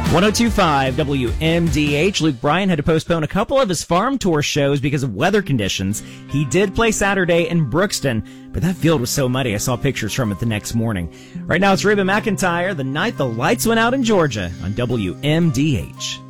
1025 WMDH. Luke Bryan had to postpone a couple of his farm tour shows because of weather conditions. He did play Saturday in Brookston, but that field was so muddy I saw pictures from it the next morning. Right now it's Reba McEntire, The Night the Lights Went Out in Georgia on WMDH.